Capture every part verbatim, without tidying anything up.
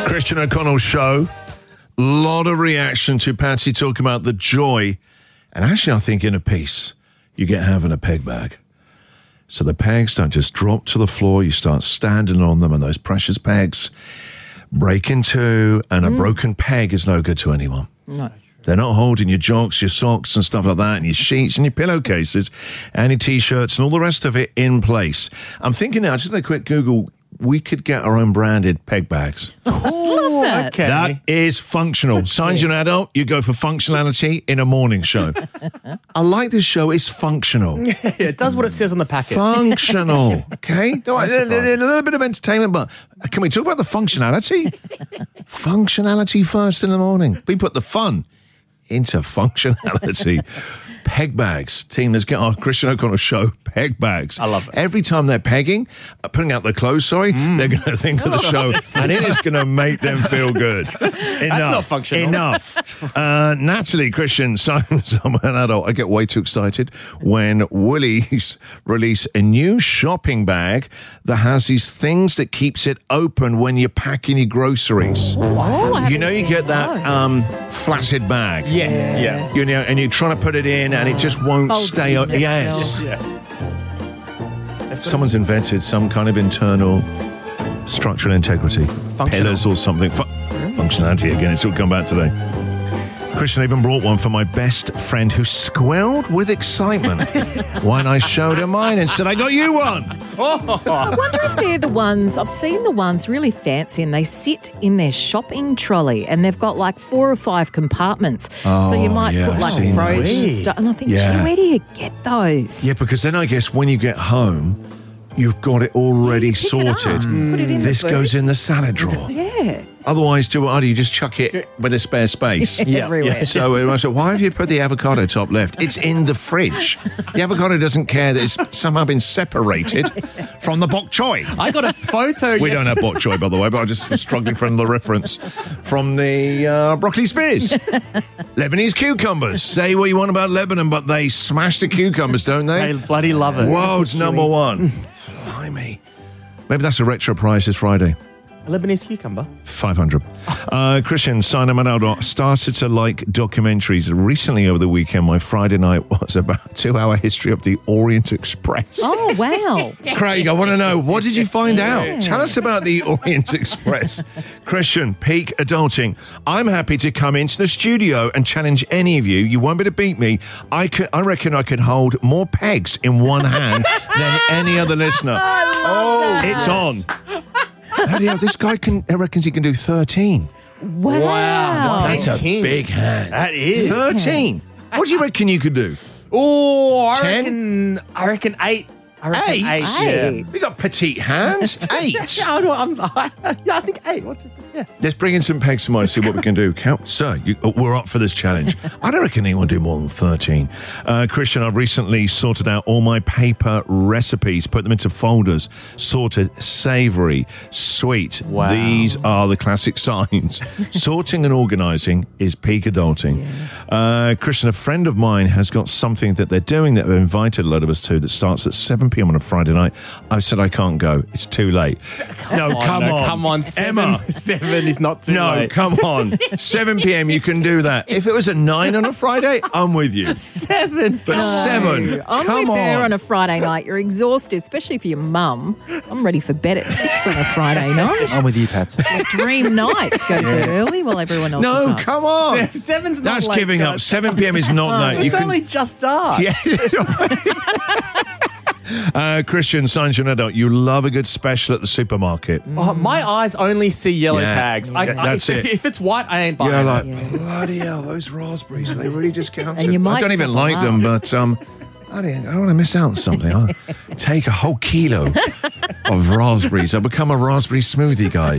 Christian O'Connell show. A lot of reaction to Patsy talking about the joy. And actually, I think in a piece, you get having a peg bag. So the pegs don't just drop to the floor. You start standing on them, and those precious pegs break in two, and a mm. broken peg is no good to anyone. No. They're not holding your jocks, your socks and stuff like that, and your sheets and your pillowcases and your T-shirts and all the rest of it in place. I'm thinking now, just a quick Google, we could get our own branded peg bags. Oh, that. Okay. That is functional. Signs you're an adult, you go for functionality in a morning show. I like this show. It's functional. Yeah, it does what it says on the packet. Functional. Okay? No, a, a, a little bit of entertainment, but can we talk about the functionality? Functionality first in the morning. We put the fun into functionality. Peg bags. Team, let's get our Christian O'Connell show. Peg bags. I love it. Every time they're pegging, uh, putting out their clothes, sorry, mm. they're going to think of the show, and it is going to make them feel good. Enough. That's not functional. Enough. Uh, Natalie, Christian, Simon, I'm an adult. I get way too excited when Woolies release a new shopping bag that has these things that keeps it open when you're packing your groceries. Oh, you know, you get that um, flaccid bag. Yes, yeah. You know, and you're trying to put it in, and it just won't Folds stay in open. Yes. Yeah. Someone's invented some kind of internal structural integrity. Pillars or something. Fu- functionality again. It's all come back today. Christian even brought one for my best friend who squealed with excitement when I showed her mine and said, I got you one. I wonder if they're the ones, I've seen the ones really fancy, and they sit in their shopping trolley, and they've got like four or five compartments. Oh, so you might yeah, put I've like seen frozen those. stuff. And I think, Yeah. gee, where do you get those? Yeah, because then I guess when you get home, you've got it already Pick it up, sorted. put it in This the goes in the salad drawer. Yeah. Otherwise, do what? Do you just chuck it with a spare space? Yeah, Everywhere. yeah. So I said, why have you put the avocado top left? It's in the fridge. The avocado doesn't care that it's somehow been separated from the bok choy. I got a photo. We yes- don't have bok choy, by the way, but I just was struggling for the reference from the uh, broccoli spears. Lebanese cucumbers. Say what you want about Lebanon, but they smash the cucumbers, don't they? I bloody love it. World's number one. Blimey. Maybe that's a retro prize this Friday. A Lebanese cucumber. five hundred. Uh, Christian, Simon Manaldo started to like documentaries. Recently over the weekend, my Friday night was about a two-hour history of the Orient Express. Oh, wow. Craig, I want to know, what did you find out? Tell us about the Orient Express. Christian, peak adulting. I'm happy to come into the studio and challenge any of you. You won't be able to beat me. I could, I reckon I could hold more pegs in one hand than any other listener. Oh, It's on. Bloody hell, this guy can, I reckons he can do thirteen. Wow. Wow. That's a King. big hand. That is. thirteen. What do you reckon you could do? Oh, I Ten? reckon. I reckon eight. I reckon Eight? eight. Eight. Yeah. We got petite hands. Eight. Yeah, I don't- I'm, I, yeah, I think eight. What? Yeah. Let's bring in some pegs tomorrow to see what we can do. Count, sir, you, uh, we're up for this challenge. I don't reckon anyone will do more than thirteen. Uh, Christian, I've recently sorted out all my paper recipes, put them into folders, sorted savoury, sweet. Wow. These are the classic signs. Sorting and organising is peak adulting. Yeah. Uh, Christian, a friend of mine has got something that they're doing that they've invited a lot of us to that starts at seven p.m. on a Friday night. I said I can't go. It's too late. No, Oh, come no, on. Come on. Seven, Emma. Seven is not too No, late. come on. seven p.m. you can do that. If it was a nine on a Friday, I'm with you. Seven. But seven, I'm come with her on. on a Friday night. You're exhausted, especially for your mum. I'm ready for bed at six on a Friday night. I'm with you, Pat. A dream night. Go to bed early while everyone else is No, up. come on. Seven's not That's late, giving up. guys. seven p.m. is not late. It's You can- only just dark. Yeah. uh, Christian, signs you're an adult. You love a good special at the supermarket. Oh, my eyes only see yellow Yeah. tags. I, Yeah, I, that's if, it. if it's white, I ain't buying You're it. like, Yeah. bloody hell, those raspberries, they really discounted. And you might I don't even double like up. them, but um, I don't, I don't want to miss out on something. I'll take a whole kilo of raspberries. I'll become a raspberry smoothie guy.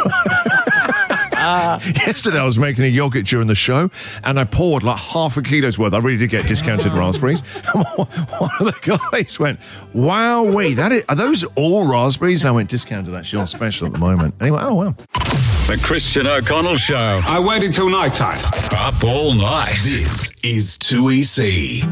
Yesterday I was making a yogurt during the show and I poured like half a kilo's worth. I really did get discounted raspberries. One of the guys went, wowee, that is, are those all raspberries? And I went, discounted, actually on special at the moment. Anyway, oh wow. The Christian O'Connell Show. I waited till night time. Up all night. This is two E C.